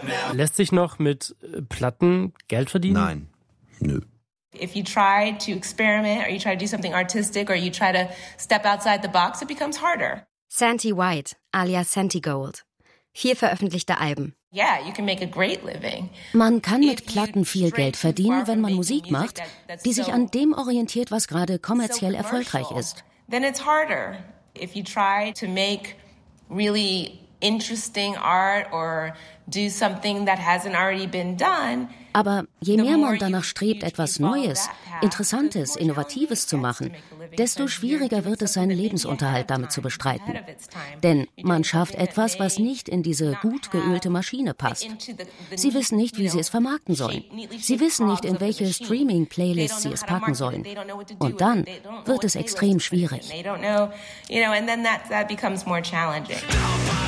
Lässt sich noch mit Platten Geld verdienen? Nein, nö. If you try to experiment or you try to do something artistic or you try to step outside the box, it becomes harder. Santi White, alias Santi Gold. 4 veröffentlichte Alben. Yeah, you can make a great living. Man kann mit Platten viel Geld verdienen, wenn man Musik macht, die sich an dem orientiert, was gerade kommerziell erfolgreich ist. Then it's harder. If you try to make really interesting art or do something that hasn't already been done. Aber je mehr man danach strebt, etwas Neues, Interessantes, Innovatives zu machen, desto schwieriger wird es, seinen Lebensunterhalt damit zu bestreiten. Denn man schafft etwas, was nicht in diese gut geölte Maschine passt. Sie wissen nicht, wie sie es vermarkten sollen. Sie wissen nicht, in welche Streaming-Playlists sie es packen sollen. Und dann wird es extrem schwierig.